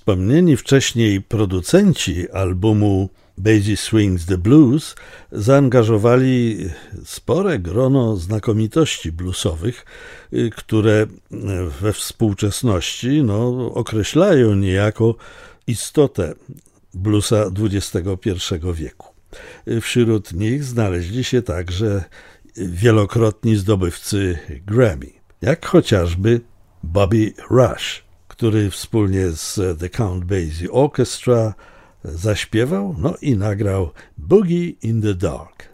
Wspomnieni wcześniej producenci albumu Basie Swings the Blues zaangażowali spore grono znakomitości bluesowych, które we współczesności określają niejako istotę bluesa XXI wieku. Wśród nich znaleźli się także wielokrotni zdobywcy Grammy, jak chociażby Bobby Rush, który wspólnie z The Count Basie Orchestra zaśpiewał i nagrał Boogie in the Dark.